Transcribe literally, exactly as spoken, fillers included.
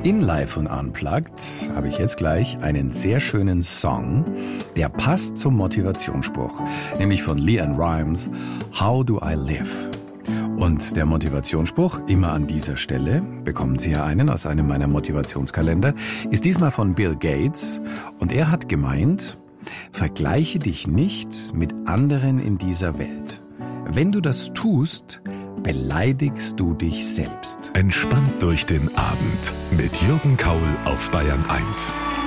In Live und Unplugged habe ich jetzt gleich einen sehr schönen Song, der passt zum Motivationsspruch, nämlich von LeAnn Rimes, How Do I Live? Und der Motivationsspruch, immer an dieser Stelle, bekommen Sie ja einen aus einem meiner Motivationskalender, ist diesmal von Bill Gates und er hat gemeint, vergleiche dich nicht mit anderen in dieser Welt. Wenn du das tust, beleidigst du dich selbst. Entspannt durch den Abend mit Jürgen Kaul auf Bayern eins.